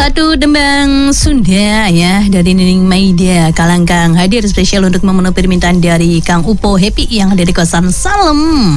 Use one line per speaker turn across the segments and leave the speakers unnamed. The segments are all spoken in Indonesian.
Satu tembang Sunda ya dari Nining Maida Kalangkang hadir spesial untuk memenuhi permintaan dari Kang Upo Happy yang ada di kosan Salem.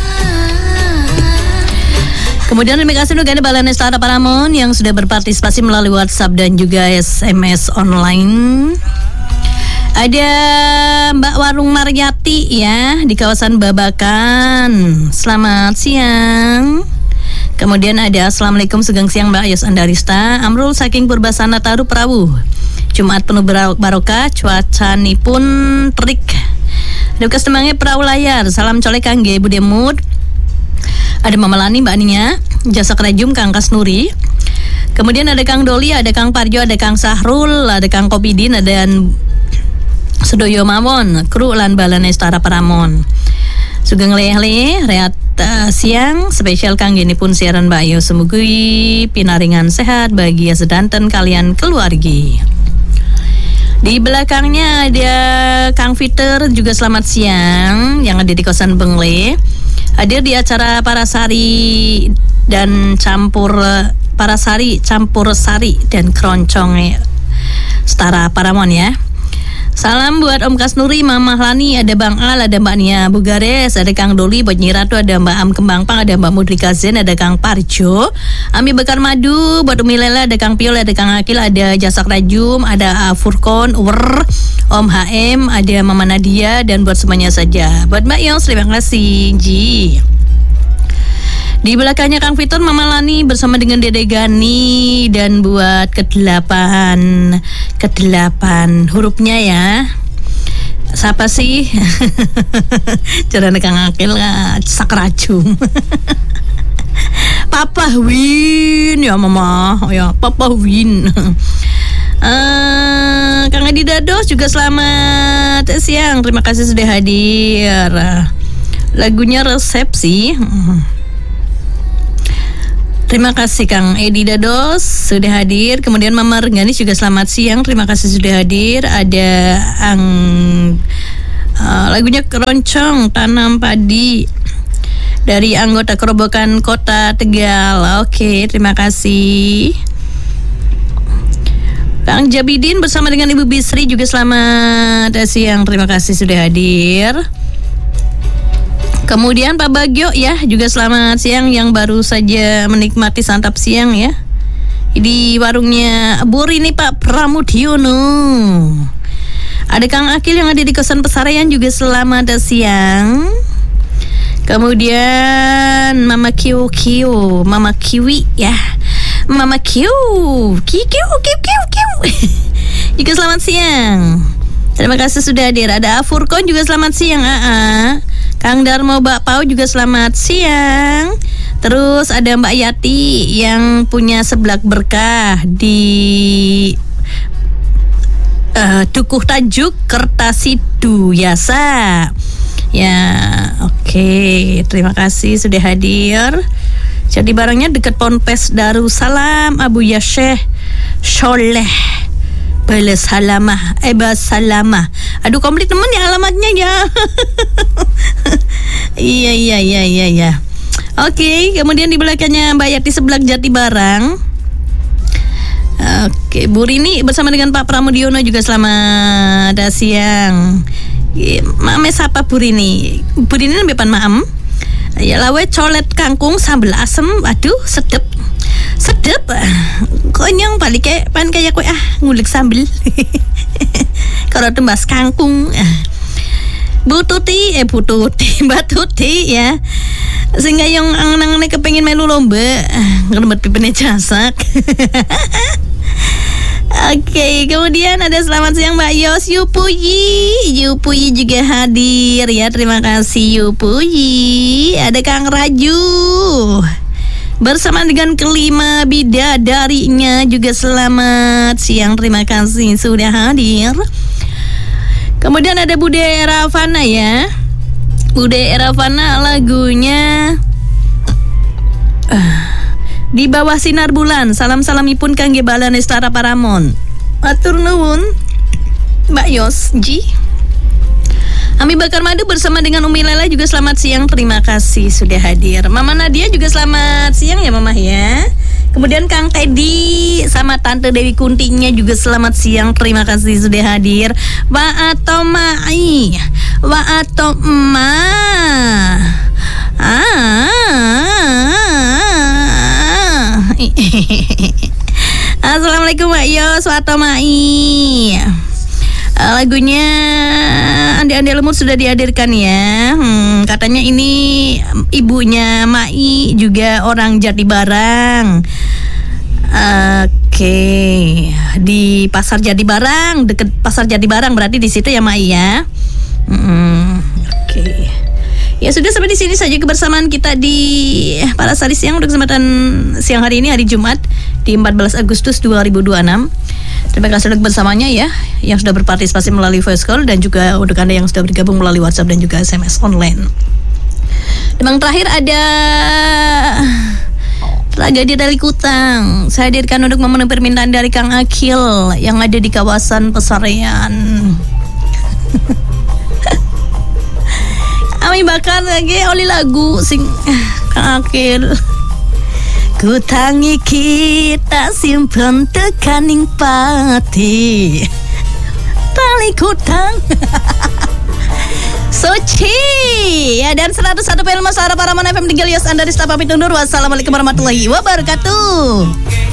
Kemudian terima kasih untuk Anda Balane Stara Paramon yang sudah berpartisipasi melalui WhatsApp dan juga SMS online. Ada Mbak Warung Maryati ya di kawasan Babakan. Selamat siang. Kemudian ada Assalamualaikum Sugeng Siang Mbak Ayos Andarista Amrul saking Purbasana Taru Prawu. Jumat penuh barokah, cuaca pun terik. Dukas temangnya perahu layar. Salam colek kangge Bude Mud. Ada Mama Lani Mbak Nia, Jasa Kerajum Kang Kasnuri. Kemudian ada Kang Doli, ada Kang Parjo, ada Kang Sahrul, ada Kang Kopidin, ada Sudoyo Mawon, kru lan Balane Stara Paramon. Sugeng leh-leh reat siang spesial kang gini pun siaran Mbak Ayu semugui pinaringan sehat bagi sedanten kalian keluargi. Di belakangnya ada Kang Fiter juga selamat siang yang ada di kosan Bengle. Hadir di acara Parasari dan Parasari campur sari dan keroncong Stara Paramon ya. Salam buat Om Kasnuri, Mama Lani, ada Bang Al, ada Mbak Nia Bugares, ada Kang Doli, buat Nyiratu, ada Mbak Am Kembang Pang, ada Mbak Mudrika Zen, ada Kang Parjo, Ami Bekar Madu, buat Umi Lela, ada Kang Piol, ada Kang Akil, ada Jasak Rajum, ada Furkon, Om HM, ada Mama Nadia, dan buat semuanya saja. Buat Mbak Yos, terima kasih, Ji. Di belakangnya Kang Fitur, Mama Lani bersama dengan Dede Gani dan buat kedelapan hurufnya ya. Siapa sih? Jarane Kang Akil Sakrajum. Papa Win ya Mama, ya Papa Win. Kang Edi Dados juga selamat siang. Terima kasih sudah hadir. Lagunya Resepsi. Terima kasih Kang Edi Dados sudah hadir. Kemudian Mama Rengganis juga selamat siang. Terima kasih sudah hadir. Ada lagunya Keroncong Tanam Padi dari anggota Kerobokan Kota Tegal. Oke, terima kasih. Kang Jabidin bersama dengan Ibu Bisri juga selamat siang. Terima kasih sudah hadir. Kemudian Pak Bagio ya juga selamat siang yang baru saja menikmati santap siang ya di warungnya Burini Pak Pramudiono. Ada Kang Akil yang ada di kosan Pesarayan juga selamat siang. Kemudian Mama Kiu Mama Kiwi ya Mama Kiu juga selamat siang. Terima kasih sudah hadir. Ada Furkon juga selamat siang. Kang Darmo Bakpao juga selamat siang. Terus ada Mbak Yati yang punya seblak berkah di Dukuh Tajuk Kertasidu Yasa. Ya, oke. Terima kasih sudah hadir. Jadi barangnya dekat Ponpes Darussalam Abu Yasyeh Sholeh Bales Salamah Salamah. Aduh komplit teman ya alamatnya ya. Iya. Oke, kemudian di belakangnya Mbak Yati seblak Jati Barang. Oke, Bu Rini bersama dengan Pak Pramudiono juga selamat siang. Mame sapa Bu Rini? Bu Rini nembepan maem. Ya lawe colet kangkung sambal asem. Aduh, sedep. Konyong balik kayak kue ngulik sambil. Kalau tembas kangkung. Mbak Tuti ya. Sehingga yang angen-angen kepengen melu lomba ngeremet pipene jasak. Oke, kemudian ada selamat siang Mbak Yos Yupuyi juga hadir ya. Terima kasih Yupuyi. Ada Kang Raju bersama dengan kelima bidadarinya juga selamat siang. Terima kasih sudah hadir. Kemudian ada Bude Eravana ya. Bude Eravana lagunya Di Bawah Sinar Bulan. Salam-salamipun kangge Balane Stara Paramon. Matur nuwun Mbak Yos Ji. Ami Bakar Madu bersama dengan Umi Lela juga selamat siang. Terima kasih sudah hadir. Mama Nadia juga selamat siang ya Mama ya. Kemudian Kang Teddy sama Tante Dewi Kuntinya juga selamat siang. Terima kasih sudah hadir. Wa atau mai, wa atau ma. Assalamualaikum Mbak Yos, wa atau mai. Lagunya Ande-Ande Lemur sudah dihadirkan ya. Katanya ini ibunya Mai juga orang Jatibarang. Oke, di Pasar Jatibarang, deket Pasar Jatibarang berarti di situ ya Mai ya. Oke. Ya sudah, sampai di sini saja kebersamaan kita di Parasari Siang untuk kesempatan siang hari ini, hari Jumat di 14 Agustus 2026. Terima kasih untuk bersamanya ya, yang sudah berpartisipasi melalui voice call dan juga untuk Anda yang sudah bergabung melalui WhatsApp dan juga SMS online. Yang terakhir ada Tragedi Dari Kutang. Saya hadirkan untuk memenuhi permintaan dari Kang Akil yang ada di kawasan Pesarean. Ami bakar lagi oli lagu sing Kang Akil. Kutangi kita simpen tekaning pati tali kutang Soci ya, dan 101 film Suara Paramon FM tinggal Yos Anda di pamit undur. Wassalamualaikum warahmatullahi wabarakatuh.